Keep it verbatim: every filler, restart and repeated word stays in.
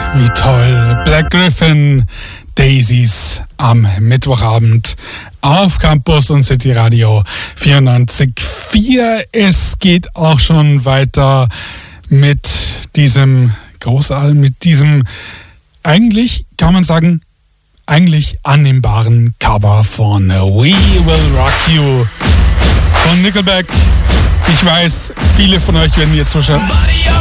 Wie toll. Black Griffin, Daisies am Mittwochabend auf Campus und City Radio vierundneunzig Komma vier. Es geht auch schon weiter mit diesem Großalbum, mit diesem eigentlich, kann man sagen, eigentlich annehmbaren Cover von We Will Rock You von Nickelback. Ich weiß, viele von euch werden jetzt wahrscheinlich